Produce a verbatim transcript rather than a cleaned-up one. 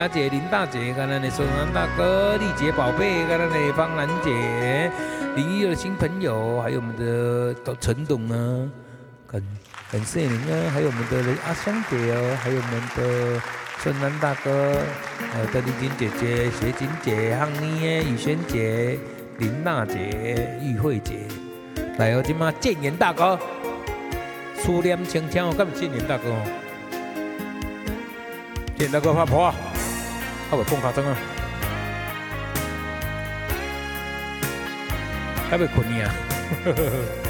大姐、林大姐，跟咱的孙安大哥、丽姐宝贝，跟咱的方兰姐，林一的新朋友，还有我们的陈董呢，跟跟谢宁啊，还有我们的阿香姐哦，还有我们的孙安大哥，还有邓丽君姐姐、谢金姐、汉妮耶、雨萱姐、林娜姐、玉慧姐，来哦，今嘛建言大哥，思念轻轻哦，敢是建言大哥哦，建言大哥发婆啊！我袂放卡针啊，还袂困呢啊！